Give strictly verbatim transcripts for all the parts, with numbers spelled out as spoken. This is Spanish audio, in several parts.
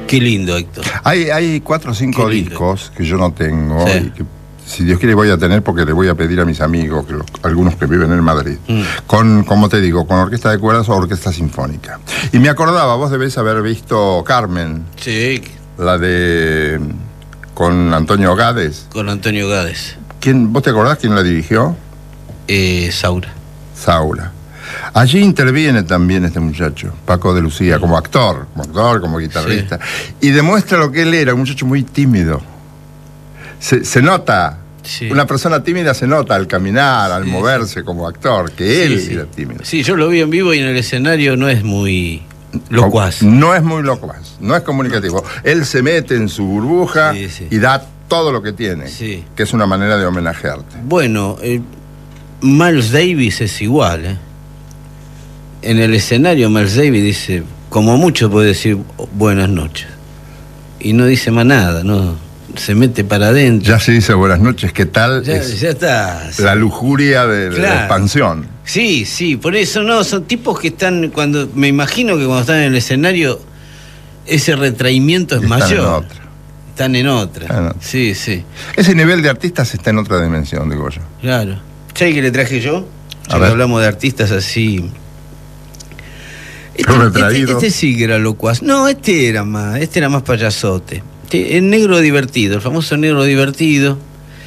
Qué lindo, Héctor. Hay, hay cuatro o cinco discos que yo no tengo, sí. y que, si Dios quiere, voy a tener, porque le voy a pedir a mis amigos, que los, algunos que viven en Madrid, mm. con, como te digo, con orquesta de cuerdas o orquesta sinfónica. Y me acordaba, vos debés haber visto Carmen. Sí. La de... con Antonio Gades. Con Antonio Gades. ¿Quién, ¿Vos te acordás quién la dirigió? Eh, Saura. Saura. Allí interviene también este muchacho, Paco de Lucía, como actor, como actor, como guitarrista. Sí. Y demuestra lo que él era, un muchacho muy tímido. Se, se nota, sí. Una persona tímida se nota al caminar, al sí, moverse sí. como actor, que sí, él sí. era tímido. Sí, yo lo vi en vivo y en el escenario no es muy locuaz. No, no es muy locuaz, no es comunicativo. Él se mete en su burbuja sí, sí. y da todo lo que tiene, sí. que es una manera de homenajearte. Bueno, eh, Miles Davis es igual, ¿eh? En el escenario Miles Davis dice, como mucho puede decir buenas noches. Y no dice más nada, no se mete para adentro. Ya se dice buenas noches, ¿qué tal? Ya, ya está. La lujuria de, claro. de la expansión. Sí, sí, por eso no, son tipos que están, cuando me imagino que cuando están en el escenario, ese retraimiento es están mayor. En otra. Están en otra. Están en otra. Sí, sí. Ese nivel de artistas está en otra dimensión, digo yo. Claro. ¿Sabes qué le traje yo? Ya que hablamos de artistas así. Este, este, este sí que era locuaz. No, este era más, este era más payasote. Este, el negro divertido, el famoso negro divertido,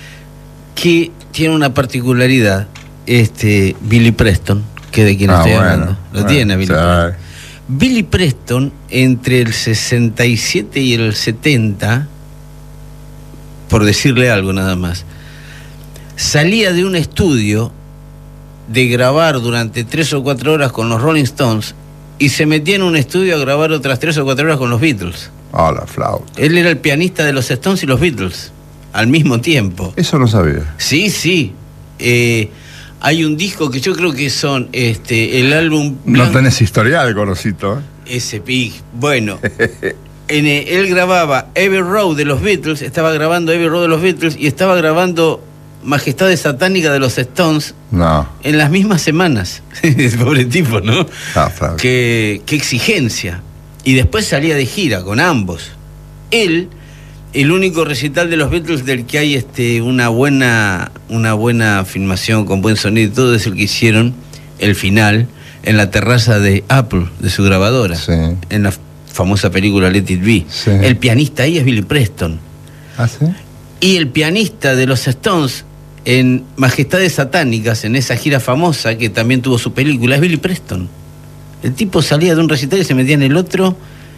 que tiene una particularidad, este, Billy Preston, que de quien ah, estoy bueno, hablando. Lo bueno, tiene Billy Preston. Billy Preston, entre el sesenta y siete y el setenta, por decirle algo nada más, salía de un estudio de grabar durante tres o cuatro horas con los Rolling Stones y se metía en un estudio a grabar otras tres o cuatro horas con los Beatles. Ah, oh, la flauta. Él era el pianista de los Stones y los Beatles, al mismo tiempo. Eso no sabía. Sí, sí. Eh, hay un disco que yo creo que son este el álbum... Blanco. No tenés historial, conocito. ¿eh? Ese pig. Bueno, en, eh, él grababa Abbey Road de los Beatles, estaba grabando Abbey Road de los Beatles y estaba grabando Majestad Satánica de los Stones. No. En las mismas semanas. Pobre tipo, ¿no? Ah, claro. Qué, qué exigencia. Y después salía de gira con ambos. Él, el único recital de los Beatles del que hay este, una buena, una buena filmación con buen sonido y todo, es el que hicieron el final en la terraza de Apple, de su grabadora. Sí. En la famosa película Let It Be. Sí. El pianista ahí es Billy Preston. ¿Ah, sí? Y el pianista de los Stones en Majestades Satánicas, en esa gira famosa que también tuvo su película, es Billy Preston. El tipo salía de un recital y se metía en el otro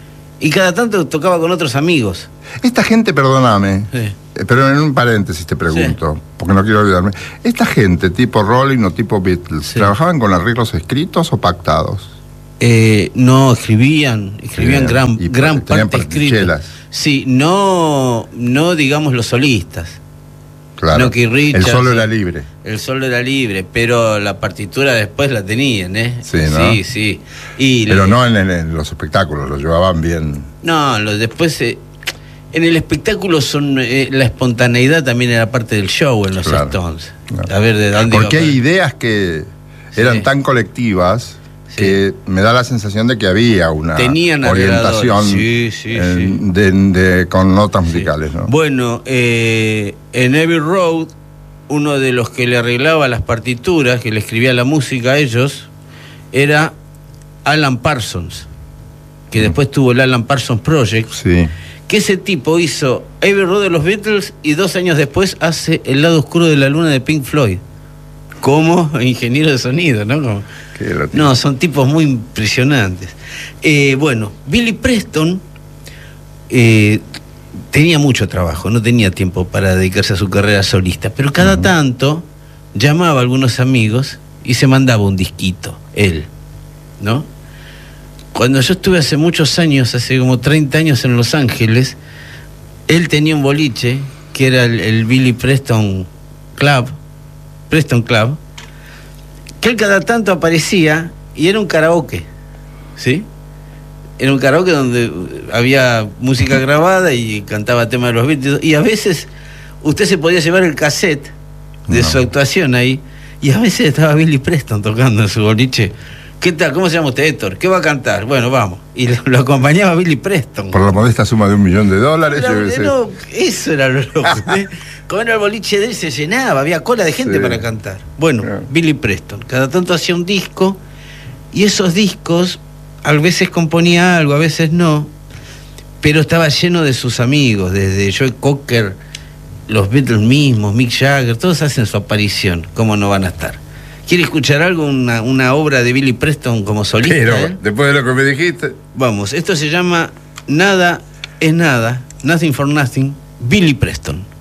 y cada tanto tocaba con otros amigos. Esta gente, perdóname, sí. pero en un paréntesis te pregunto, sí. porque no quiero olvidarme. ¿Esta gente, tipo Rolling o tipo Beatles, sí. trabajaban con arreglos escritos o pactados? Eh, no, escribían, escribían sí. gran, gran parte escrita. Sí, no, no digamos los solistas. Claro, no, que Richard, el solo era libre. El solo era libre, pero la partitura después la tenían, ¿eh? Sí, ¿no? Sí, sí. Y pero le... no en, en los espectáculos, lo llevaban bien. No, lo, después... Eh, en el espectáculo son eh, la espontaneidad también era parte del show en los claro, Stones. Claro. A ver, ¿de dónde Porque hay ideas que eran sí. tan colectivas... Sí. que me da la sensación de que había una Tenían orientación sí, sí, en, sí. De, de, con notas sí. musicales, ¿no? Bueno, eh, en Abbey Road, uno de los que le arreglaba las partituras, que le escribía la música a ellos, era Alan Parsons, que mm. después tuvo el Alan Parsons Project, sí. que ese tipo hizo Abbey Road de los Beatles y dos años después hace El lado oscuro de la luna de Pink Floyd, como ingeniero de sonido, ¿no? Como, no, son tipos muy impresionantes. Eh, bueno, Billy Preston eh, tenía mucho trabajo, no tenía tiempo para dedicarse a su carrera solista, pero cada uh-huh. tanto llamaba a algunos amigos y se mandaba un disquito, él, ¿no? Cuando yo estuve hace muchos años, hace como treinta años en Los Ángeles, él tenía un boliche que era el, el Billy Preston Club, Preston Club, que él cada tanto aparecía y era un karaoke, ¿sí? Era un karaoke donde había música grabada y cantaba temas de los Beatles, y a veces usted se podía llevar el cassette de no. su actuación ahí, y a veces estaba Billy Preston tocando en su boliche ¿Qué tal? ¿Cómo se llama usted, Héctor? ¿Qué va a cantar? Bueno, vamos. Y lo, lo acompañaba Billy Preston. Por la modesta suma de un millón de dólares. Pero, yo no, eso era lo loco. Como era el boliche de él, se llenaba, había cola de gente sí. para cantar. Bueno, yeah. Billy Preston. Cada tanto hacía un disco, y esos discos, a veces componía algo, a veces no, pero estaba lleno de sus amigos, desde Joe Cocker, los Beatles mismos, Mick Jagger, todos hacen su aparición. ¿Cómo no van a estar? ¿Quiere escuchar algo? Una, una obra de Billy Preston como solista. Pero, ¿eh? Después de lo que me dijiste. Vamos, esto se llama Nada es Nada, Nothing for Nothing, Billy Preston.